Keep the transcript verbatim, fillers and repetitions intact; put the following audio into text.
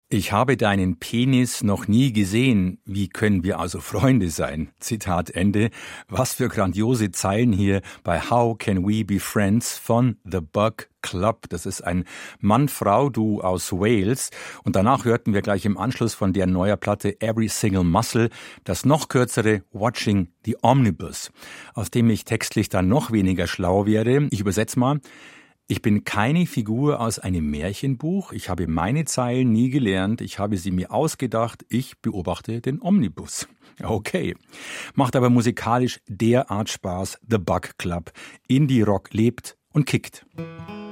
Ich habe deinen Penis noch nie gesehen. Wie können wir also Freunde sein? Zitat Ende. Was für grandiose Zeilen hier bei How Can We Be Friends von The Bug Club. Das ist ein Mann-Frau-Duo aus Wales. Und danach hörten wir gleich im Anschluss von deren neuer Platte Every Single Muscle das noch kürzere Watching the Omnibus, aus dem ich textlich dann noch weniger schlau werde. Ich übersetze mal. Ich bin keine Figur aus einem Märchenbuch. Ich habe meine Zeilen nie gelernt. Ich habe sie mir ausgedacht. Ich beobachte den Omnibus. Okay. Macht aber musikalisch derart Spaß. The Bug Club. Indie-Rock lebt und kickt.